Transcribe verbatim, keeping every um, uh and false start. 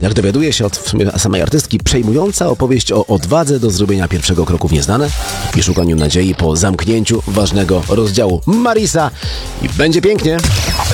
Jak dowiaduje się od samej artystki, przejmująca opowieść o odwadze do zrobienia pierwszego kroku w nieznane i szukaniu nadziei po zamknięciu ważnego rozdziału. Marisa i będzie pięknie!